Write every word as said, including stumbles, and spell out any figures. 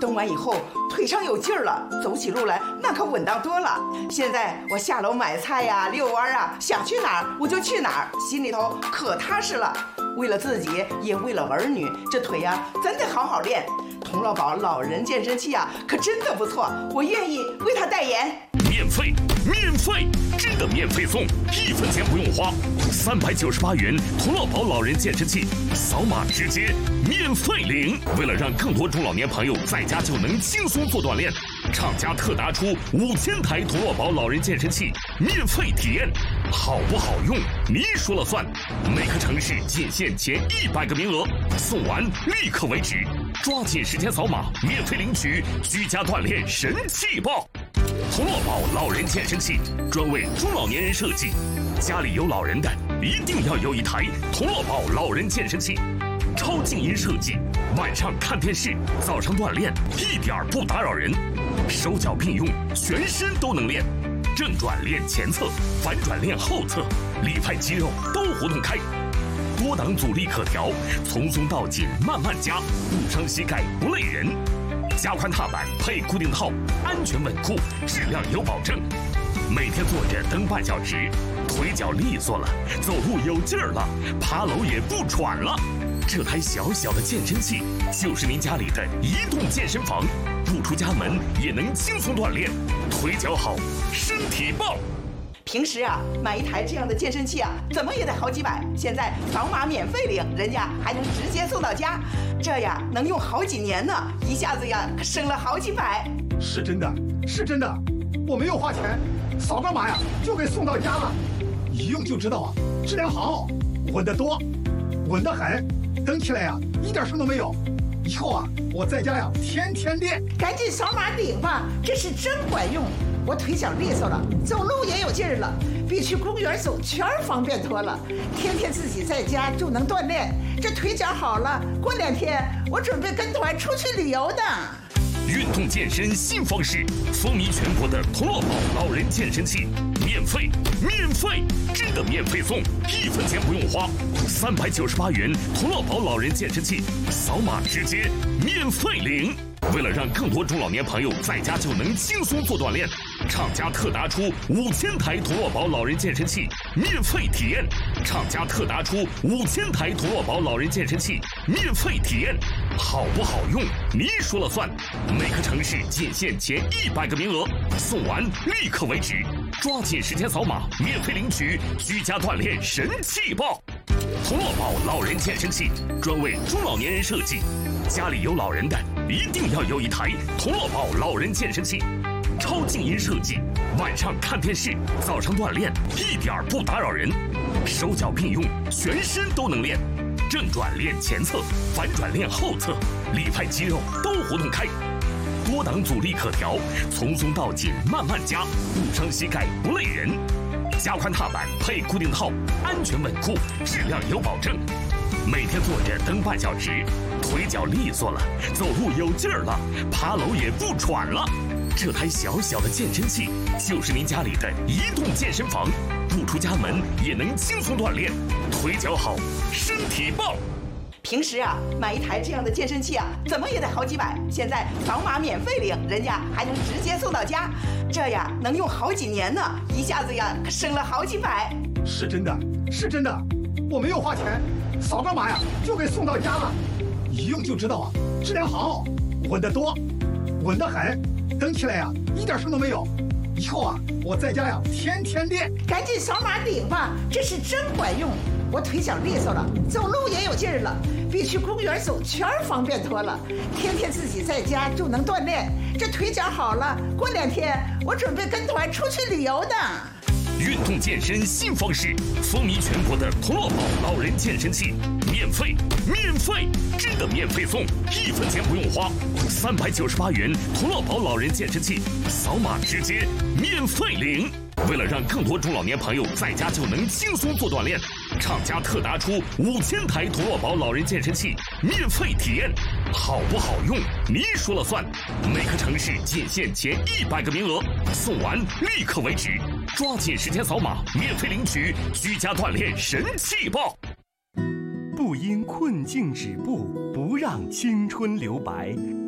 动完以后腿上有劲儿了，走起路来那可稳当多了。现在我下楼买菜呀、遛弯啊，想去哪儿我就去哪儿，心里头可踏实了。为了自己，也为了儿女，这腿呀真得好好练。童乐宝老人健身器啊，可真的不错，我愿意为他代言。 免费，免费，真的免费送，一分钱不用花，三百九十八元童乐宝老人健身器，扫码直接免费领。为了让更多中老年朋友在家就能轻松做锻炼，厂家特打出五千台童乐宝老人健身器免费体验，好不好用你说了算。每个城市仅限前一百个名额，送完立刻为止，抓紧时间扫码免费领取居家锻炼神器包。童乐宝老人健身器专为中老年人设计，家里有老人的一定要有一台童乐宝老人健身器，超静音设计，晚上看电视，早上锻炼一点不打扰人，手脚并用，全身都能练，正转练前侧，反转练后侧，里派肌肉都活动开，多档阻力可调，从松到紧慢慢加，不伤膝盖不累人。加宽踏板配固定套，安全稳固，质量有保证。每天坐着蹬半小时，腿脚利索了，走路有劲儿了，爬楼也不喘了。这台小小的健身器就是您家里的移动健身房，不出家门也能轻松锻炼，腿脚好，身体棒。 平时啊，买一台这样的健身器啊，怎么也得好几百。现在扫码免费领，人家还能直接送到家，这呀能用好几年呢，一下子呀可省了好几百。 是真的，是真的，我没有花钱，扫个码呀就给送到家了，一用就知道啊，质量好，稳得多，稳得很，蹬起来呀一点声都没有。以后啊，我在家呀天天练。 赶紧扫码领吧，这是真管用。我腿脚利索了，走路也有劲儿了，比去公园走圈方便多了。天天自己在家就能锻炼，这腿脚好了，过两天我准备跟团出去旅游的。 运动健身新方式，风靡全国的童乐宝老人健身器，免费，免费，真的免费送，一分钱不用花，三百九十八元童乐宝老人健身器，扫码直接免费领。为了让更多中老年朋友在家就能轻松做锻炼，厂家特打出五千台童乐宝老人健身器免费体验，厂家特打出五千台童乐宝老人健身器免费体验，好不好用你说了算。每个城市仅限前一百个名额，送完立刻为止，抓紧时间扫码免费领取居家锻炼神器包。童乐宝老人健身器专为中老年人设计，家里有老人的一定要有一台童乐宝老人健身器，超静音设计，晚上看电视，早上锻炼一点不打扰人，手脚并用，全身都能练，正转练前侧，反转练后侧，里派肌肉都活动开，多档阻力可调，从松到紧慢慢加，不伤膝盖不累人。加宽踏板配固定套，安全稳固，质量有保证。每天坐着蹬半小时，腿脚利索了，走路有劲儿了，爬楼也不喘了。这台小小的健身器就是您家里的移动健身房，不出家门也能轻松锻炼，腿脚好，身体棒。 平时啊，买一台这样的健身器啊，怎么也得好几百。现在扫码免费领，人家还能直接送到家，这呀能用好几年呢，一下子呀可省了好几百。 是真的，是真的，我没有花钱，扫个码呀就给送到家了，一用就知道啊，质量好，稳得多，稳得很，蹬起来呀一点声都没有。以后啊，我在家呀天天练。 赶紧扫码领吧，这是真管用。我腿脚利索了，走路也有劲儿了，比去公园走圈方便多了。天天自己在家就能锻炼，这腿脚好了，过两天我准备跟团出去旅游的。 运动健身新方式，风靡全国的童乐宝老人健身器，免费，免费，真的免费送，一分钱不用花，三百九十八元童乐宝老人健身器，扫码直接免费领。为了让更多中老年朋友在家就能轻松做锻炼，厂家特打出五千台童乐宝老人健身器免费体验，好不好用你说了算。每个城市仅限前一百个名额，送完立刻为止，抓紧时间扫码免费领取居家锻炼神器包。 不因困境止步，不让青春留白，